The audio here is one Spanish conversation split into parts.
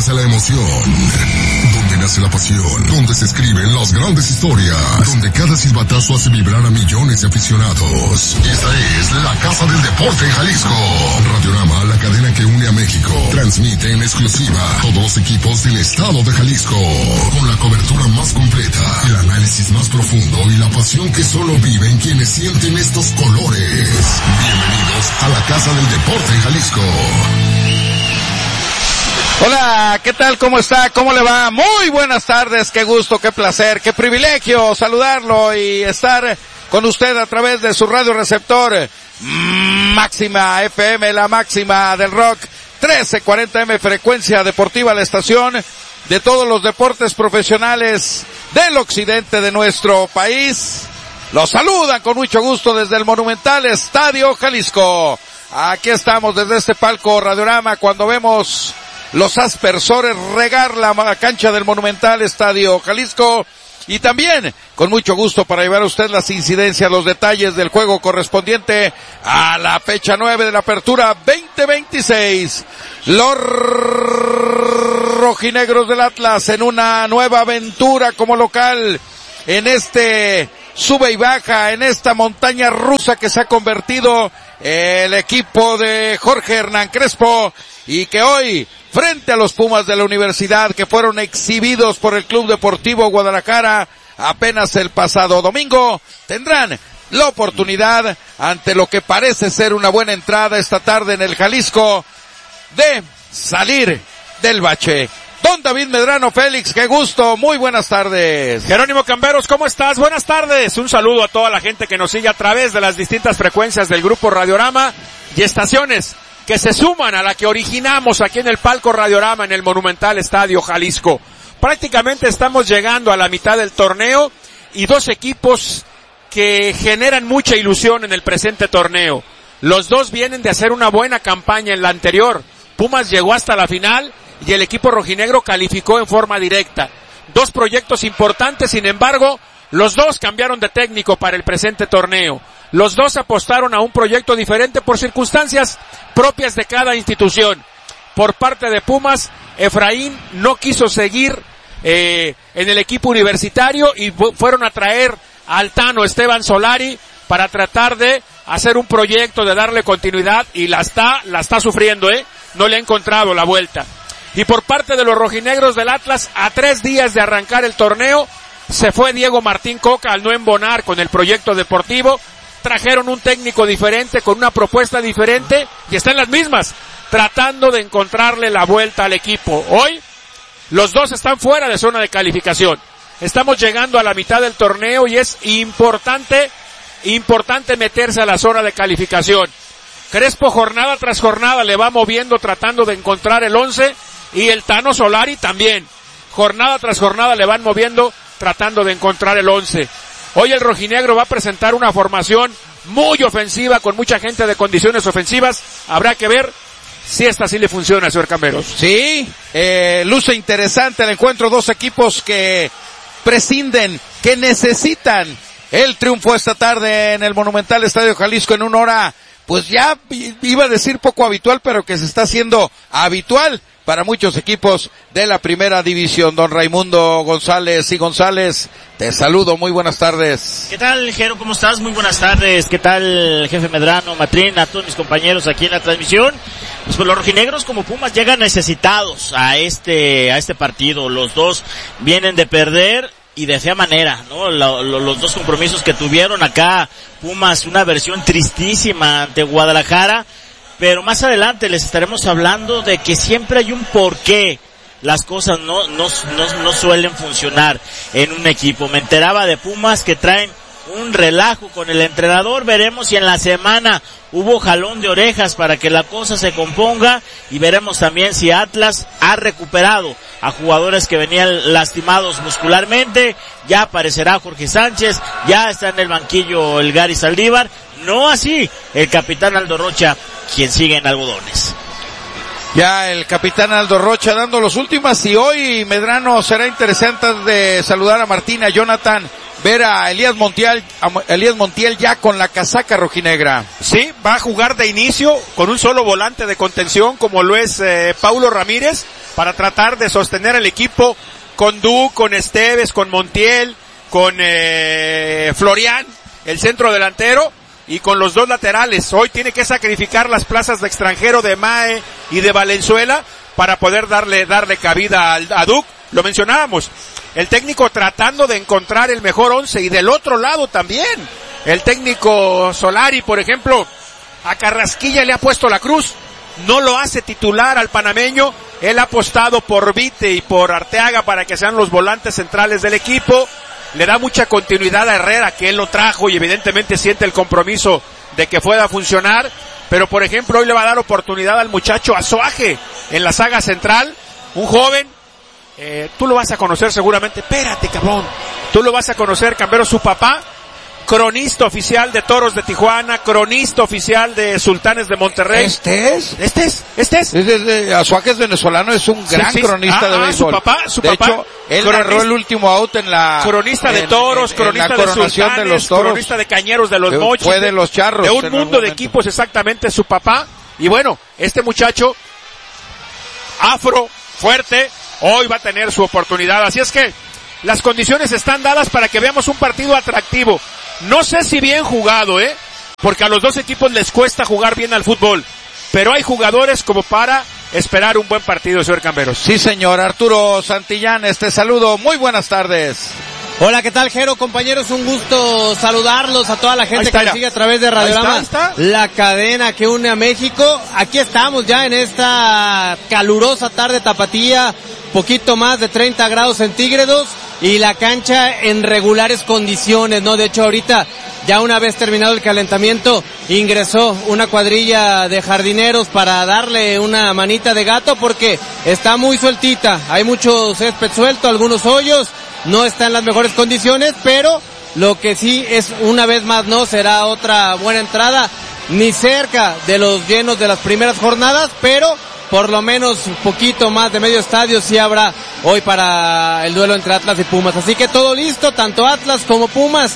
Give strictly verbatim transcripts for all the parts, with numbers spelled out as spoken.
nace la emoción, donde nace la pasión, donde se escriben las grandes historias, donde cada silbatazo hace vibrar a millones de aficionados. Esta es la Casa del Deporte en Jalisco. Radiorama, la cadena que une a México, transmite en exclusiva todos los equipos del estado de Jalisco, con la cobertura más completa, el análisis más profundo y la pasión que solo viven quienes sienten estos colores. Bienvenidos a la Casa del Deporte en Jalisco. Hola, ¿qué tal? ¿Cómo está? ¿Cómo le va? Muy buenas tardes, qué gusto, qué placer, qué privilegio saludarlo y estar con usted a través de su radio receptor Máxima F M, la máxima del rock, trece cuarenta M, frecuencia deportiva, la estación de todos los deportes profesionales del occidente de nuestro país. Los saludan con mucho gusto desde el Monumental Estadio Jalisco. Aquí estamos desde este palco Radiorama cuando vemos los aspersores regar la cancha del Monumental Estadio Jalisco, y también con mucho gusto para llevar a usted las incidencias, los detalles del juego correspondiente a la fecha nueve de la apertura veinte veintiséis. Los rojinegros del Atlas en una nueva aventura como local en este sube y baja, en esta montaña rusa que se ha convertido el equipo de Jorge Hernán Crespo, y que hoy, frente a los Pumas de la Universidad, que fueron exhibidos por el Club Deportivo Guadalajara apenas el pasado domingo, tendrán la oportunidad, ante lo que parece ser una buena entrada esta tarde en el Jalisco, de salir del bache. Don David Medrano Félix, qué gusto, muy buenas tardes. Jerónimo Camberos, ¿cómo estás? Buenas tardes. Un saludo a toda la gente que nos sigue a través de las distintas frecuencias del grupo Radiorama y estaciones que se suman a la que originamos aquí en el palco Radiorama en el Monumental Estadio Jalisco. Prácticamente estamos llegando a la mitad del torneo y dos equipos que generan mucha ilusión en el presente torneo. Los dos vienen de hacer una buena campaña en la anterior. Pumas llegó hasta la final y el equipo rojinegro calificó en forma directa. Dos proyectos importantes, sin embargo, los dos cambiaron de técnico para el presente torneo. Los dos apostaron a un proyecto diferente por circunstancias propias de cada institución. Por parte de Pumas, Efraín no quiso seguir eh, en el equipo universitario y fueron a traer al Tano Esteban Solari para tratar de hacer un proyecto, de darle continuidad, y la está, la está sufriendo, eh, no le ha encontrado la vuelta. Y por parte de los rojinegros del Atlas, a tres días de arrancar el torneo, se fue Diego Martín Coca al no embonar con el proyecto deportivo. Trajeron un técnico diferente, con una propuesta diferente, y están las mismas, tratando de encontrarle la vuelta al equipo. Hoy, los dos están fuera de zona de calificación. Estamos llegando a la mitad del torneo y es importante, importante meterse a la zona de calificación. Crespo jornada tras jornada le va moviendo, tratando de encontrar el once, y el Tano Solari también. Jornada tras jornada le van moviendo, tratando de encontrar el once. Hoy el rojinegro va a presentar una formación muy ofensiva, con mucha gente de condiciones ofensivas. Habrá que ver si esta sí le funciona, señor Camberos. Sí, eh, luce interesante el encuentro, dos equipos que prescinden, que necesitan el triunfo esta tarde en el Monumental Estadio Jalisco en una hora, pues ya iba a decir poco habitual, pero que se está haciendo habitual para muchos equipos de la primera división. Don Raimundo González y González, te saludo, muy buenas tardes. ¿Qué tal, Jero? ¿Cómo estás? Muy buenas tardes. ¿Qué tal, jefe Medrano, Matrín, a todos mis compañeros aquí en la transmisión? Pues, pues los rojinegros como Pumas llegan necesitados a este, a este partido. Los dos vienen de perder y de fea manera, ¿no? Lo, lo, los dos compromisos que tuvieron acá, Pumas, una versión tristísima ante Guadalajara. Pero más adelante les estaremos hablando de que siempre hay un porqué. Las cosas no, no, no, no suelen funcionar en un equipo. Me enteraba de Pumas que traen un relajo con el entrenador. Veremos si en la semana hubo jalón de orejas para que la cosa se componga, y veremos también si Atlas ha recuperado a jugadores que venían lastimados muscularmente. Ya aparecerá Jorge Sánchez, ya está en el banquillo el Gary Saldívar. No así el capitán Aldo Rocha, quien sigue en algodones. Ya el capitán Aldo Rocha dando los últimos, y hoy, Medrano, será interesante de saludar a Martín, a Jonathan, ver a Elías Montiel, a Elías Montiel ya con la casaca rojinegra. Sí, va a jugar de inicio con un solo volante de contención como lo es eh, Paulo Ramírez, para tratar de sostener el equipo con Du, con Esteves, con Montiel, con eh, Florian, el centro delantero, y con los dos laterales. Hoy tiene que sacrificar las plazas de extranjero de Mae y de Valenzuela para poder darle darle cabida al, a Duc. Lo mencionábamos, el técnico tratando de encontrar el mejor once, y del otro lado también, el técnico Solari, por ejemplo, a Carrasquilla le ha puesto la cruz, no lo hace titular al panameño, él ha apostado por Vite y por Arteaga para que sean los volantes centrales del equipo, le da mucha continuidad a Herrera, que él lo trajo y evidentemente siente el compromiso de que pueda funcionar, pero por ejemplo hoy le va a dar oportunidad al muchacho Azuaje en la saga central, un joven. Eh, tú lo vas a conocer seguramente, espérate cabrón, tú lo vas a conocer, Cambero, su papá, cronista oficial de Toros de Tijuana, cronista oficial de Sultanes de Monterrey. ¿Este es? ¿Este es? ¿Este es? Es, es, es Azuaje es venezolano, es un gran sí, sí. cronista ah, de béisbol. Ah, su papá, su de papá. hecho, él cronista, narró el último out en la... Cronista de Toros, en, en, cronista en de Sultanes, de los toros, cronista de Cañeros, de los Mochis. Fue de los Charros. De un mundo de equipos, exactamente, su papá. Y bueno, este muchacho, afro, fuerte, hoy va a tener su oportunidad. Así es que las condiciones están dadas para que veamos un partido atractivo. No sé si bien jugado, ¿eh? Porque a los dos equipos les cuesta jugar bien al fútbol. Pero hay jugadores como para esperar un buen partido, señor Camberos. Sí, señor. Arturo Santillán, este saludo. Muy buenas tardes. Hola, ¿qué tal, Jero? Compañeros, un gusto saludarlos a toda la gente está, que nos sigue a través de Radiorama, ahí está, ahí está. La cadena que une a México. Aquí estamos ya en esta calurosa tarde tapatía, poquito más de treinta grados centígrados y la cancha en regulares condiciones, ¿no? De hecho, ahorita, ya una vez terminado el calentamiento, ingresó una cuadrilla de jardineros para darle una manita de gato porque está muy sueltita. Hay mucho césped suelto, algunos hoyos. No está en las mejores condiciones, pero lo que sí es, una vez más, no será otra buena entrada, ni cerca de los llenos de las primeras jornadas, pero por lo menos un poquito más de medio estadio sí habrá hoy para el duelo entre Atlas y Pumas. Así que todo listo, tanto Atlas como Pumas,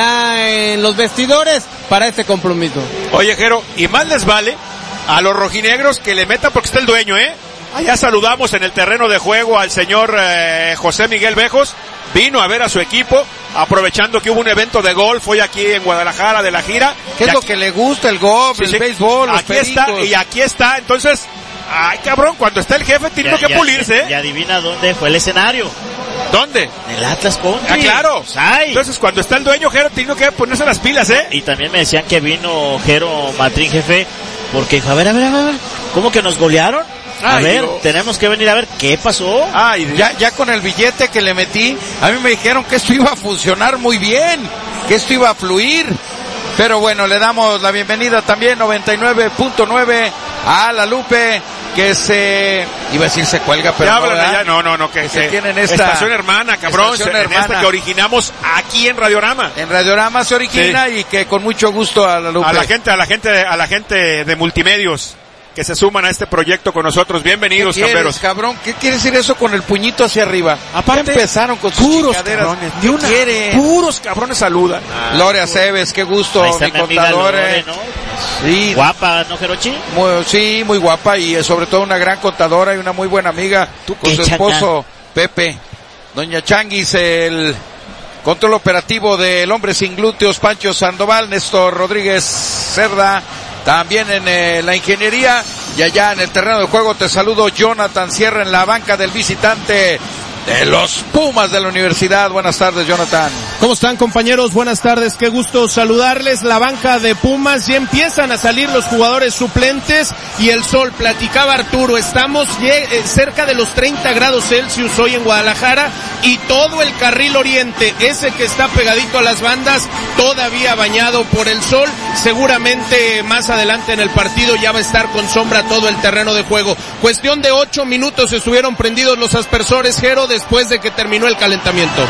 ya en los vestidores para este compromiso. Oye, Jero, y más les vale a los rojinegros que le metan porque está el dueño, ¿eh? Allá saludamos en el terreno de juego al señor eh, José Miguel Bejos, vino a ver a su equipo, aprovechando que hubo un evento de golf hoy aquí en Guadalajara de la gira. ¿Qué es aquí, lo que le gusta? El golf, sí, el sí. béisbol, los Aquí está, y aquí está, entonces, ay cabrón, cuando está el jefe tiene que ya, pulirse. Y adivina dónde fue el escenario. ¿Dónde? El Atlas Country. Ah, claro. Ay. Entonces, cuando está el dueño, Jero, tiene que ponerse las pilas, ¿eh? Y también me decían que vino Jero Matrín, jefe, porque dijo, a ver, a ver, a ver, ¿cómo que nos golearon? A Ay, ver, Dios. Tenemos que venir a ver qué pasó. Ay, ya, ya con el billete que le metí, a mí me dijeron que esto iba a funcionar muy bien, que esto iba a fluir. Pero bueno, le damos la bienvenida también, noventa y nueve punto nueve, a La Lupe, que se, iba a decir se cuelga, pero ya no, hablan allá, no, no, no, que, que se, se tienen esta estación hermana, cabrón, estación se, hermana. En esta que originamos aquí en Radiorama. En Radiorama se origina, sí. Y que con mucho gusto a La Lupe. A la gente, a la gente, a la gente de Multimedios que se suman a este proyecto con nosotros. Bienvenidos, ¿Qué quieres, camperos. Cabrón, ¿qué quiere decir eso con el puñito hacia arriba? Aparte, empezaron con sus puros chingaderas. Cabrones, de una, puros cabrones saludan. Ah, Lore Aceves, qué gusto, mi, mi contadora. Lore, ¿no? Sí. Guapa, ¿no, Jerochi? Muy, sí, muy guapa y sobre todo una gran contadora y una muy buena amiga con su esposo Pepe. Doña Changuis, el control operativo del hombre sin glúteos, Pancho Sandoval, Néstor Rodríguez Cerda. También en eh, la ingeniería y allá en el terreno de juego te saludo, Jonathan Sierra en la banca del visitante de los Pumas de la Universidad. Buenas tardes, Jonathan. ¿Cómo están, compañeros? Buenas tardes, qué gusto saludarles. La banca de Pumas, ya empiezan a salir los jugadores suplentes y el sol. Platicaba Arturo, estamos cerca de los treinta grados Celsius hoy en Guadalajara y todo el carril oriente, ese que está pegadito a las bandas, todavía bañado por el sol. Seguramente más adelante en el partido ya va a estar con sombra todo el terreno de juego. Cuestión de ocho minutos estuvieron prendidos los aspersores, Jero, después de que terminó el calentamiento.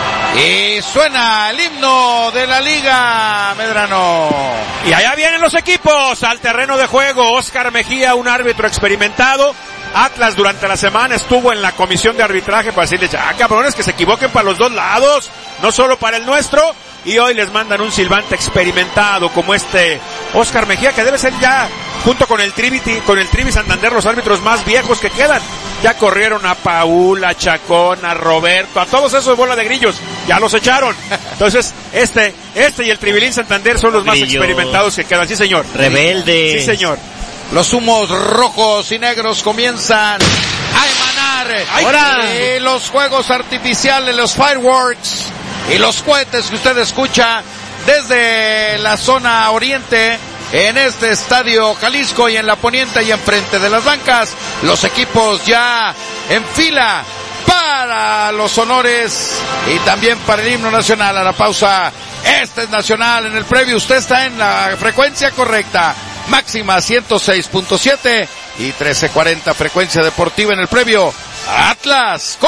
Y suena el himno de la Liga, Medrano. Y allá vienen los equipos al terreno de juego. Oscar Mejía, un árbitro experimentado. Atlas durante la semana estuvo en la comisión de arbitraje para decirles, ah, cabrones, que se equivoquen para los dos lados, no solo para el nuestro. Y hoy les mandan un silbante experimentado como este Oscar Mejía, que debe ser ya, junto con el Trivi, con el Trivi Santander, los árbitros más viejos que quedan. Ya corrieron a Paul, a Chacón, a Roberto, a todos esos bola de grillos. Ya los echaron. Entonces, este, este y el Tribilín Santander son los Grillo. más experimentados que quedan. Sí, señor. Rebelde. Sí, señor. Los humos rojos y negros comienzan a emanar. Ahora. Y los juegos artificiales, los fireworks y los cohetes que usted escucha desde la zona oriente en este estadio Jalisco y en la poniente y enfrente de las bancas. Los equipos ya en fila para los honores y también para el himno nacional. A la pausa, este es nacional. En el previo usted está en la frecuencia correcta. Máxima ciento seis punto siete y trece cuarenta frecuencia deportiva en el previo. Atlas